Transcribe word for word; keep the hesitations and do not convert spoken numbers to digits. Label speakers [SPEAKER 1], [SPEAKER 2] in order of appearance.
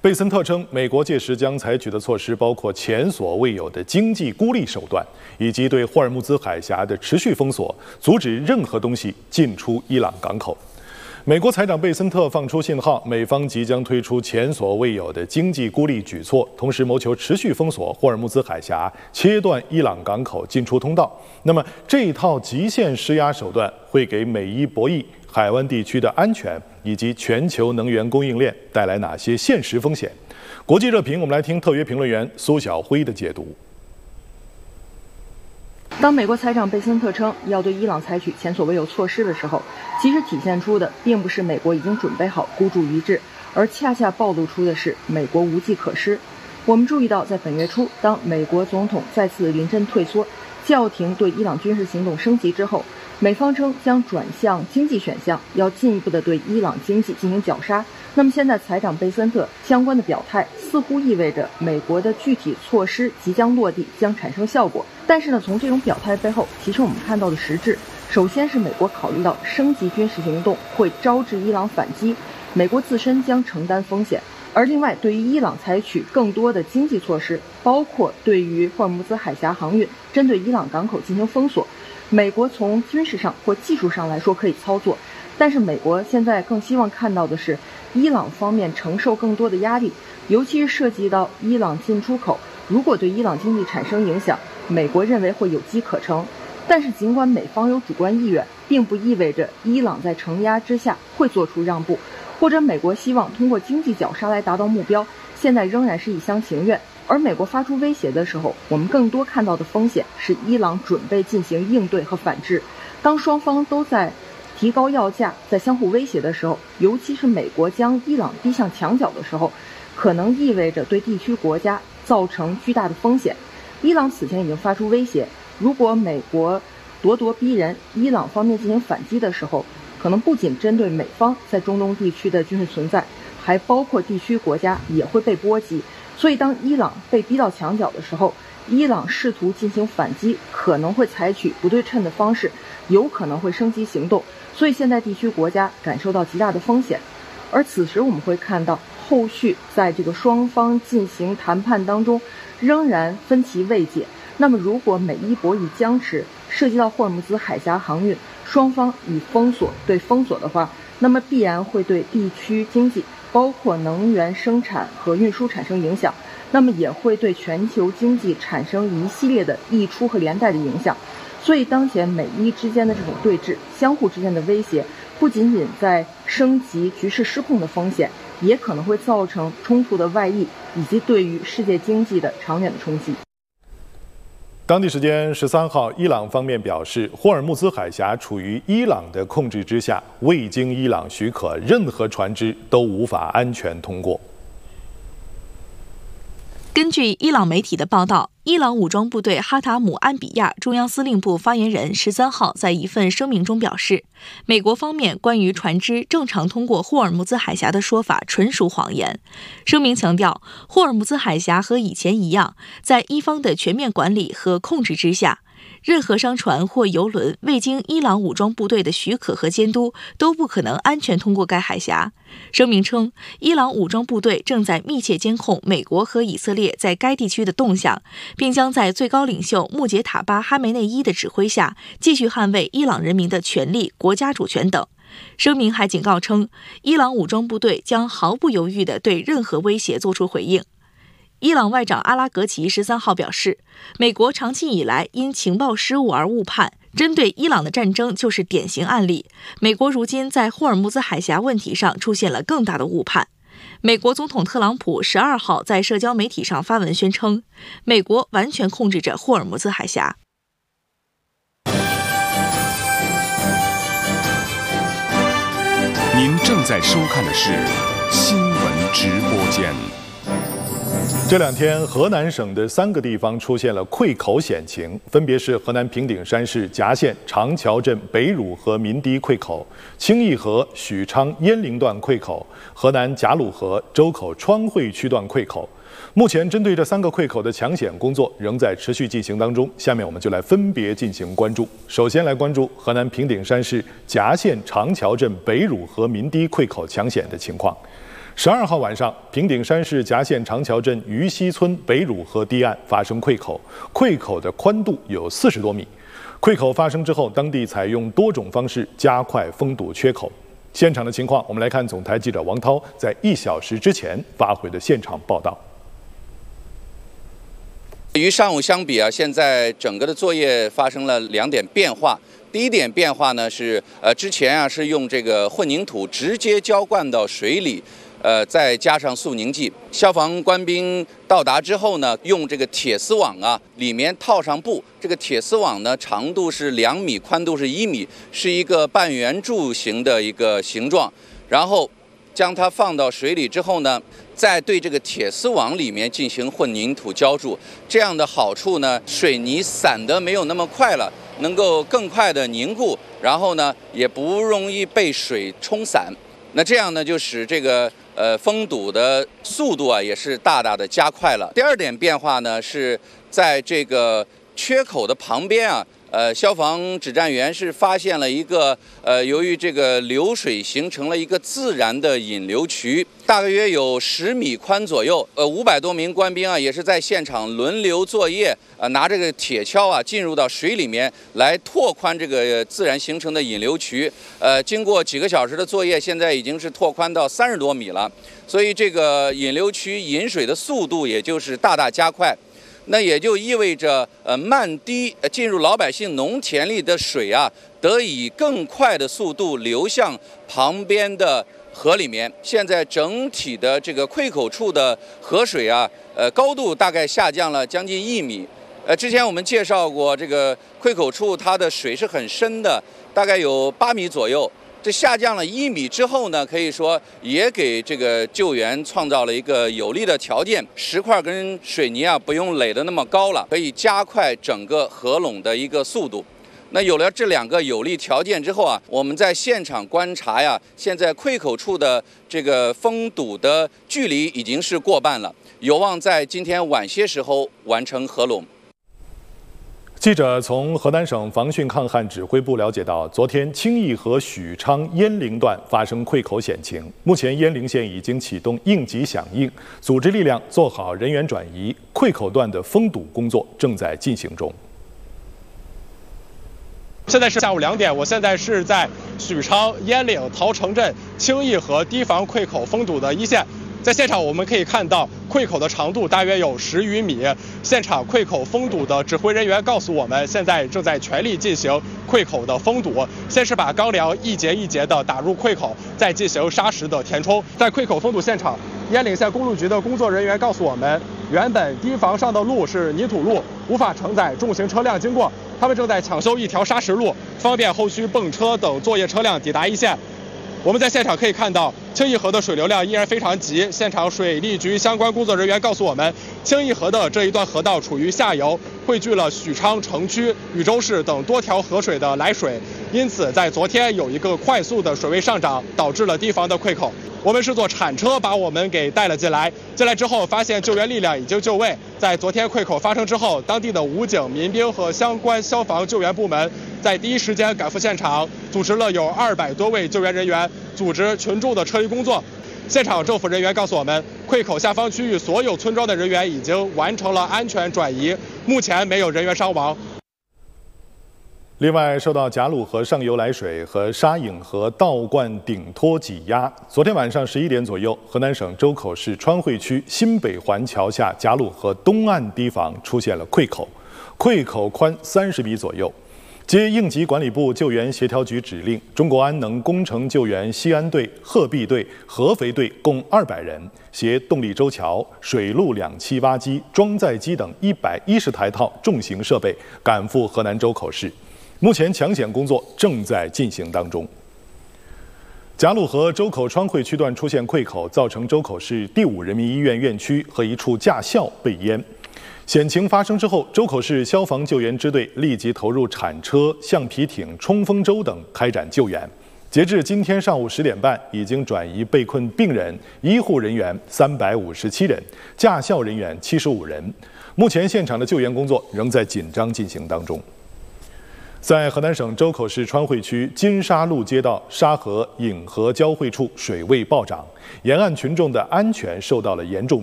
[SPEAKER 1] 贝森特称，美国届时将采取的措施包括前所未有的经济孤立手段，以及对霍尔木兹海峡的持续封锁，阻止任何东西进出伊朗港口。美国财长贝森特放出信号，美方即将推出前所未有的经济孤立举措，同时谋求持续封锁霍尔木兹海峡，切断伊朗港口进出通道。那么，这一套极限施压手段会给美伊博弈、海湾地区的安全以及全球能源供应链带来哪些现实风险？国际热评，我们来听特约评论员苏晓辉的解读。
[SPEAKER 2] 当美国财长贝森特称要对伊朗采取前所未有措施的时候，其实体现出的并不是美国已经准备好孤注一掷，而恰恰暴露出的是美国无计可施。我们注意到，在本月初，当美国总统再次临阵退缩，叫停对伊朗军事行动升级之后，美方称将转向经济选项，要进一步的对伊朗经济进行绞杀。那么现在财长贝森特相关的表态，似乎意味着美国的具体措施即将落地，将产生效果。但是呢，从这种表态背后，其实我们看到的实质，首先是美国考虑到升级军事行动会招致伊朗反击，美国自身将承担风险。而另外，对于伊朗采取更多的经济措施，包括对于霍尔木兹海峡航运、针对伊朗港口进行封锁，美国从军事上或技术上来说可以操作，但是美国现在更希望看到的是伊朗方面承受更多的压力，尤其是涉及到伊朗进出口，如果对伊朗经济产生影响，美国认为会有机可乘。但是尽管美方有主观意愿，并不意味着伊朗在承压之下会做出让步，或者美国希望通过经济绞杀来达到目标，现在仍然是一厢情愿。而美国发出威胁的时候，我们更多看到的风险是伊朗准备进行应对和反制。当双方都在提高要价，在相互威胁的时候，尤其是美国将伊朗逼向墙角的时候，可能意味着对地区国家造成巨大的风险。伊朗此前已经发出威胁，如果美国咄咄逼人，伊朗方面进行反击的时候，可能不仅针对美方在中东地区的军事存在，还包括地区国家也会被波及。所以当伊朗被逼到墙角的时候，伊朗试图进行反击，可能会采取不对称的方式，有可能会升级行动。所以现在地区国家感受到极大的风险。而此时我们会看到，后续在这个双方进行谈判当中仍然分歧未解。那么如果美伊博弈僵持，涉及到霍尔木兹海峡航运，双方以封锁对封锁的话，那么必然会对地区经济，包括能源生产和运输产生影响，那么也会对全球经济产生一系列的溢出和连带的影响。所以当前美伊之间的这种对峙，相互之间的威胁，不仅仅在升级局势失控的风险，也可能会造成冲突的外溢，以及对于世界经济的长远的冲击。
[SPEAKER 1] 当地时间十三号，伊朗方面表示，霍尔木兹海峡处于伊朗的控制之下，未经伊朗许可，任何船只都无法安全通过。
[SPEAKER 3] 根据伊朗媒体的报道，伊朗武装部队哈塔姆安比亚中央司令部发言人十三号在一份声明中表示，美国方面关于船只正常通过霍尔木兹海峡的说法纯属谎言。声明强调，霍尔木兹海峡和以前一样，在伊方的全面管理和控制之下，任何商船或油轮未经伊朗武装部队的许可和监督，都不可能安全通过该海峡。声明称，伊朗武装部队正在密切监控美国和以色列在该地区的动向，并将在最高领袖穆杰塔巴·哈梅内伊的指挥下，继续捍卫伊朗人民的权利、国家主权等。声明还警告称，伊朗武装部队将毫不犹豫地对任何威胁作出回应。伊朗外长阿拉格齐十三号表示，美国长期以来因情报失误而误判，针对伊朗的战争就是典型案例。美国如今在霍尔木兹海峡问题上出现了更大的误判。美国总统特朗普十二号在社交媒体上发文宣称，美国完全控制着霍尔木兹海峡。
[SPEAKER 4] 您正在收看的是新闻直播间。
[SPEAKER 1] 这两天，河南省的三个地方出现了溃口险情，分别是河南平顶山市夹县长桥镇北乳河民堤溃口、清义河许昌鄢陵段溃口、河南贾鲁河周口川汇区段溃口。目前，针对这三个溃口的抢险工作仍在持续进行当中。下面我们就来分别进行关注。首先来关注河南平顶山市夹县长桥镇北乳河民堤溃口抢险的情况。 十二号晚上，平顶山市夹县长桥镇鱼溪村北汝河堤岸发生溃口，溃口的宽度有四十多米。溃口发生之后，当地采用多种方式加快封堵缺口。现场的情况，我们来看总台记者王涛在一小时之前发回的现场报道。
[SPEAKER 5] 与上午相比啊，现在整个的作业发生了两点变化。第一点变化呢是，呃，之前啊是用这个混凝土直接浇灌到水里，呃，再加上速凝剂。消防官兵到达之后呢，用这个铁丝网啊，里面套上布。这个铁丝网呢，长度是两米，宽度是一米，是一个半圆柱形的一个形状。然后将它放到水里之后呢，再对这个铁丝网里面进行混凝土浇筑。这样的好处呢，水泥散得没有那么快了。能够更快的凝固，然后呢也不容易被水冲散。那这样呢就使这个呃封堵的速度啊也是大大的加快了。第二点变化呢是在这个缺口的旁边啊，呃消防指战员是发现了一个呃由于这个流水形成了一个自然的引流渠，大约有十米宽左右。呃五百多名官兵啊也是在现场轮流作业。啊，拿这个铁锹啊，进入到水里面来拓宽这个自然形成的引流渠。呃，经过几个小时的作业，现在已经是拓宽到三十多米了。所以这个引流渠引水的速度也就是大大加快。那也就意味着，呃，漫堤进入老百姓农田里的水啊，得以更快的速度流向旁边的河里面。现在整体的这个溃口处的河水啊，呃，高度大概下降了将近一米。呃，之前我们介绍过，这个溃口处它的水是很深的，大概有八米左右。这下降了一米之后呢，可以说也给这个救援创造了一个有利的条件。石块跟水泥啊，不用垒得那么高了，可以加快整个河垄的一个速度。那有了这两个有利条件之后啊，我们在现场观察呀，现在溃口处的这个封堵的距离已经是过半了，有望在今天晚些时候完成合拢。
[SPEAKER 1] 记者从河南省防汛抗旱指挥部了解到，昨天清义河许昌鄢陵段发生溃口险情，目前鄢陵县已经启动应急响应，组织力量做好人员转移，溃口段的封堵工作正在进行中。
[SPEAKER 6] 现在是下午两点，我现在是在许昌鄢陵陶城镇清义河堤防溃口封堵的一线。在现场我们可以看到，溃口的长度大约有十余米。现场溃口封堵的指挥人员告诉我们，现在正在全力进行溃口的封堵。先是把钢梁一节一节的打入溃口，再进行砂石的填充。在溃口封堵现场，鄢陵县公路局的工作人员告诉我们，原本堤防上的路是泥土路，无法承载重型车辆经过，他们正在抢修一条砂石路，方便后续泵车等作业车辆抵达一线。我们在现场可以看到，清义河的水流量依然非常急。现场水利局相关工作人员告诉我们，清义河的这一段河道处于下游，汇聚了许昌城区、禹州市等多条河水的来水，因此在昨天有一个快速的水位上涨，导致了堤防的溃口。我们是坐铲车把我们给带了进来，进来之后发现救援力量已经就位。在昨天溃口发生之后，当地的武警、民兵和相关消防救援部门在第一时间赶赴现场，组织了有二百多位救援人员，组织群众的撤离工作。现场政府人员告诉我们，溃口下方区域所有村庄的人员已经完成了安全转移，目前没有人员伤亡。
[SPEAKER 1] 另外，受到贾鲁河上游来水和沙隐河倒灌顶托挤压，昨天晚上十一点左右，河南省周口市川汇区新北环桥下贾鲁河东岸堤防出现了溃口，溃口宽三十米左右。接应急管理部救援协调局指令，中国安能工程救援西安队、鹤壁队、合肥队共二百人，携动力周桥、水陆两栖挖机、装载机等一百一十台套重型设备，赶赴河南周口市。目前抢险工作正在进行当中。贾鲁河周口川汇区段出现溃口，造成周口市第五人民医院院区和一处驾校被淹。险情发生之后，周口市消防救援支队立即投入铲车、橡皮艇、冲锋舟等开展救援。截至今天上午十点半，已经转移被困病人、医护人员三百五十七人，驾校人员七十五人。目前现场的救援工作仍在紧张进行当中。 在河南省周口市川汇区金沙路街道沙河颍河交汇处水位暴涨，沿岸群众的安全受到了严重